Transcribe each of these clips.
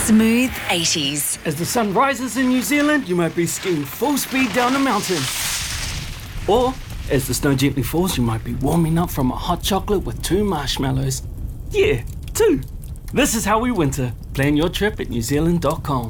Smooth 80s. As the sun rises in New Zealand, you might be skiing full speed down a mountain. Or, as the snow gently falls, you might be warming up from a hot chocolate with 2 marshmallows. Yeah, 2. This is how we winter. Plan your trip at newzealand.com.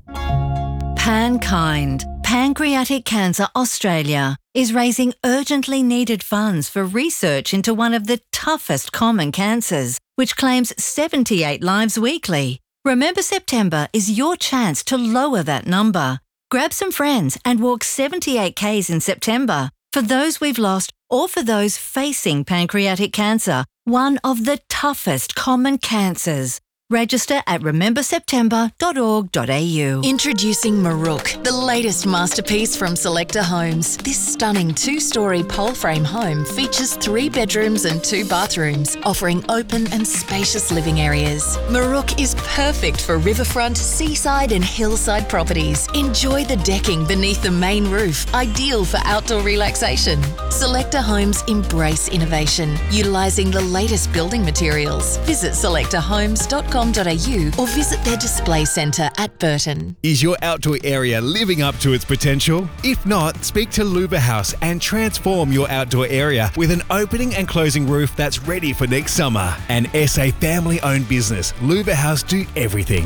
PanKind, Pancreatic Cancer Australia, is raising urgently needed funds for research into one of the toughest common cancers, which claims 78 lives weekly. Remember September is your chance to lower that number. Grab some friends and walk 78 Ks in September for those we've lost or for those facing pancreatic cancer, one of the toughest common cancers. Register at rememberseptember.org.au. Introducing Maruk, the latest masterpiece from Selector Homes. This stunning 2-storey pole frame home features 3 bedrooms and 2 bathrooms, offering open and spacious living areas. Maruk is perfect for riverfront, seaside and hillside properties. Enjoy the decking beneath the main roof, ideal for outdoor relaxation. Selector Homes embrace innovation, utilising the latest building materials. Visit selectorhomes.com.au or visit their display centre at Burton. Is your outdoor area living up to its potential? If not, speak to Luva House and transform your outdoor area with an opening and closing roof that's ready for next summer. An SA family-owned business, Luva House do everything.